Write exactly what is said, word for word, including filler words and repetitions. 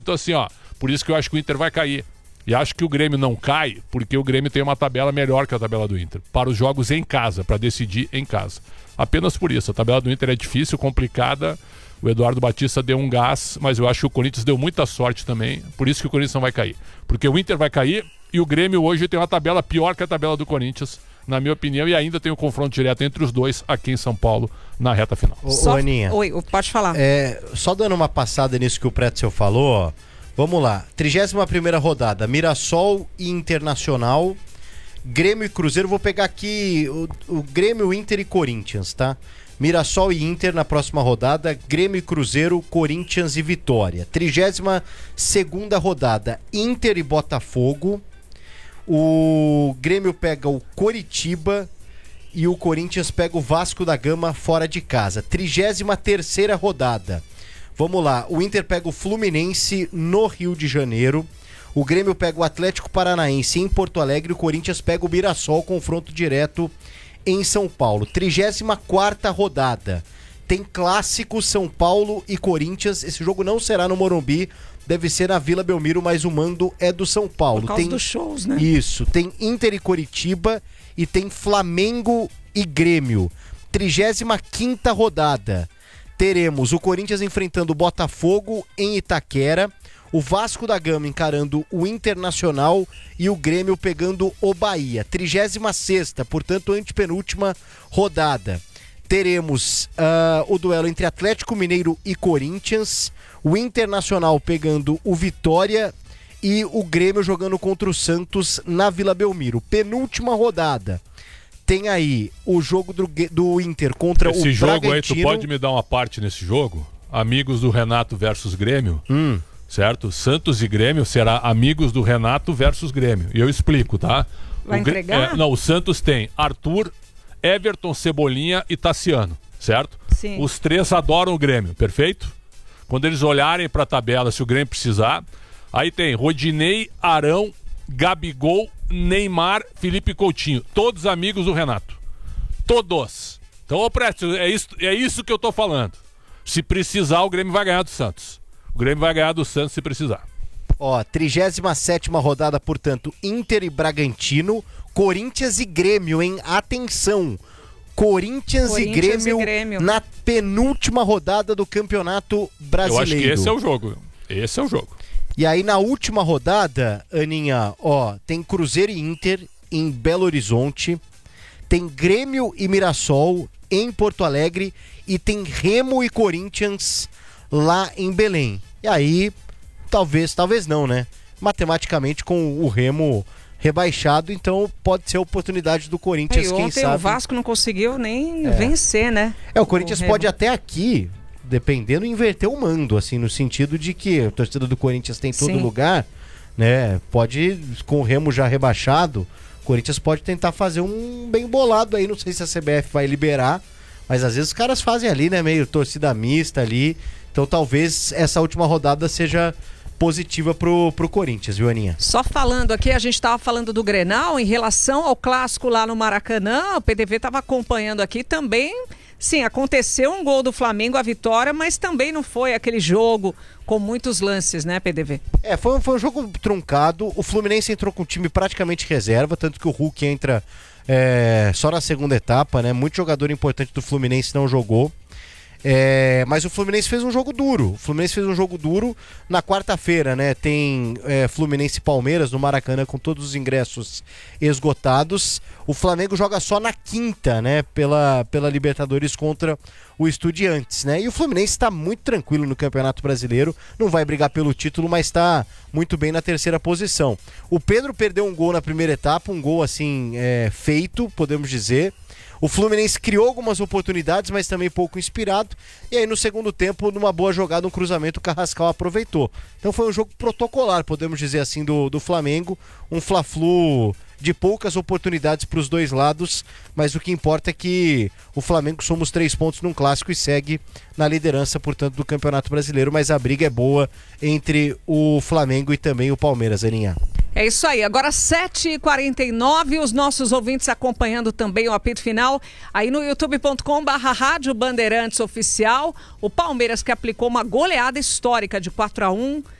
Então assim, ó, por isso que eu acho que o Inter vai cair. E acho que o Grêmio não cai porque o Grêmio tem uma tabela melhor que a tabela do Inter. Para os jogos em casa, para decidir em casa. Apenas por isso. A tabela do Inter é difícil, complicada. O Eduardo Batista deu um gás, mas eu acho que o Corinthians deu muita sorte também. Por isso que o Corinthians não vai cair. Porque o Inter vai cair e o Grêmio hoje tem uma tabela pior que a tabela do Corinthians, na minha opinião. E ainda tem um confronto direto entre os dois aqui em São Paulo, na reta final. Ô, Só... ô Aninha. Oi, pode falar. É, só dando uma passada nisso que o Pretzel falou, ó. Vamos lá, trigésima primeira rodada, Mirassol e Internacional, Grêmio e Cruzeiro, vou pegar aqui o, o Grêmio, Inter e Corinthians, tá? Mirassol e Inter na próxima rodada, Grêmio e Cruzeiro, Corinthians e Vitória. trigésima segunda rodada, Inter e Botafogo, o Grêmio pega o Coritiba e o Corinthians pega o Vasco da Gama fora de casa. trigésima terceira rodada. Vamos lá, o Inter pega o Fluminense no Rio de Janeiro, o Grêmio pega o Atlético Paranaense em Porto Alegre, o Corinthians pega o Mirassol, confronto direto em São Paulo. trigésima quarta rodada, tem clássico São Paulo e Corinthians, esse jogo não será no Morumbi, deve ser na Vila Belmiro, mas o mando é do São Paulo. Por causa tem dos shows, né? Isso, tem Inter e Coritiba e tem Flamengo e Grêmio. trigésima quinta rodada. Teremos o Corinthians enfrentando o Botafogo em Itaquera, o Vasco da Gama encarando o Internacional e o Grêmio pegando o Bahia. trigésima sexta, portanto, antepenúltima rodada. Teremos uh, o duelo entre Atlético Mineiro e Corinthians, o Internacional pegando o Vitória e o Grêmio jogando contra o Santos na Vila Belmiro. Penúltima rodada. Tem aí o jogo do, do Inter contra Esse o jogo Bragantino. aí, tu pode me dar uma parte nesse jogo? Amigos do Renato versus Grêmio, hum. certo? Santos e Grêmio será amigos do Renato versus Grêmio. E eu explico, tá? Vai o, entregar? É, não, o Santos tem Arthur, Everton, Cebolinha e Tassiano, certo? Sim. Os três adoram o Grêmio, perfeito? Quando eles olharem pra tabela, se o Grêmio precisar, aí tem Rodinei, Arão, Gabigol, Neymar, Felipe Coutinho, todos amigos do Renato, todos. Então, ô Presto, é isso, é isso que eu tô falando. Se precisar, o Grêmio vai ganhar do Santos. O Grêmio vai ganhar do Santos se precisar. Ó, trigésima sétima rodada, portanto, Inter e Bragantino, Corinthians e Grêmio, hein? Atenção! Corinthians, Corinthians e, Grêmio e Grêmio na penúltima rodada do Campeonato Brasileiro. Eu acho que esse é o jogo. Esse é o jogo. E aí na última rodada, Aninha, ó, tem Cruzeiro e Inter em Belo Horizonte, tem Grêmio e Mirassol em Porto Alegre e tem Remo e Corinthians lá em Belém. E aí, talvez, talvez não, né? Matematicamente com o Remo rebaixado, então pode ser a oportunidade do Corinthians, e quem ontem sabe. O Vasco não conseguiu nem É. vencer, né? É, o Corinthians o pode até aqui, dependendo, inverter o mando, assim, no sentido de que a torcida do Corinthians tem em todo Sim. lugar, né? Pode, com o Remo já rebaixado, o Corinthians pode tentar fazer um bem bolado aí, não sei se a C B F vai liberar, mas às vezes os caras fazem ali, né, meio torcida mista ali, então talvez essa última rodada seja positiva pro, pro Corinthians, viu, Aninha? Só falando aqui, a gente estava falando do Grenal, em relação ao clássico lá no Maracanã, o P D V estava acompanhando aqui também. Sim, aconteceu um gol do Flamengo, a vitória, mas também não foi aquele jogo com muitos lances, né, P D V? É, foi, foi um jogo truncado, o Fluminense entrou com o time praticamente reserva, tanto que o Hulk entra é, só na segunda etapa, né, muito jogador importante do Fluminense não jogou. É, mas o Fluminense fez um jogo duro. O Fluminense fez um jogo duro na quarta-feira, né? Tem é, Fluminense e Palmeiras no Maracanã com todos os ingressos esgotados. O Flamengo joga só na quinta, né? Pela, pela Libertadores contra o Estudiantes, né? E o Fluminense está muito tranquilo no Campeonato Brasileiro. Não vai brigar pelo título, mas está muito bem na terceira posição. O Pedro perdeu um gol na primeira etapa, um gol assim é, feito, podemos dizer. O Fluminense criou algumas oportunidades, mas também pouco inspirado. E aí no segundo tempo, numa boa jogada, um cruzamento, o Carrascal aproveitou. Então foi um jogo protocolar, podemos dizer assim, do, do Flamengo. Um Fla-Flu de poucas oportunidades para os dois lados. Mas o que importa é que o Flamengo soma os três pontos num clássico e segue na liderança, portanto, do Campeonato Brasileiro. Mas a briga é boa entre o Flamengo e também o Palmeiras, Aninha. É isso aí, agora sete e quarenta e nove, os nossos ouvintes acompanhando também o apito final, aí no youtube ponto com barra Rádio Bandeirantes Oficial, o Palmeiras que aplicou uma goleada histórica de quatro a um